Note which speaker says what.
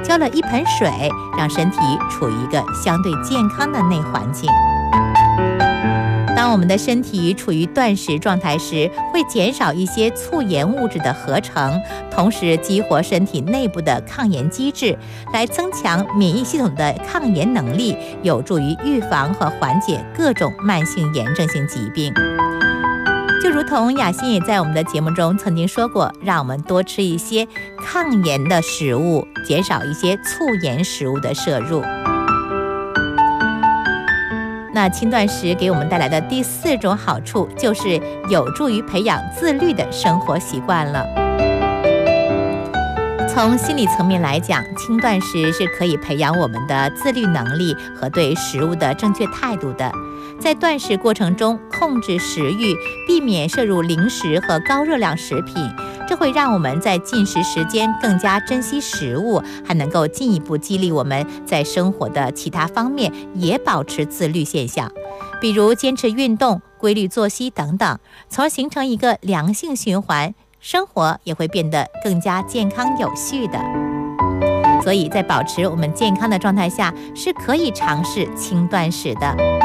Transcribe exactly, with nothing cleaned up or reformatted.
Speaker 1: 浇了一盆水，让身体处于一个相对健康的内环境。当我们的身体处于断食状态时，会减少一些促盐物质的合成，同时激活身体内部的抗炎机制，来增强免疫系统的抗炎能力，有助于预防和缓解各种慢性炎症性疾病。就如同雅欣也在我们的节目中曾经说过，让我们多吃一些抗炎的食物，减少一些促盐食物的摄入。那轻断食给我们带来的第四种好处，就是有助于培养自律的生活习惯了。从心理层面来讲，轻断食是可以培养我们的自律能力和对食物的正确态度的。在断食过程中，控制食欲，避免摄入零食和高热量食品，这会让我们在进食时间更加珍惜食物，还能够进一步激励我们在生活的其他方面也保持自律现象，比如坚持运动、规律作息等等，从而形成一个良性循环，生活也会变得更加健康有序的。所以在保持我们健康的状态下，是可以尝试轻断食的。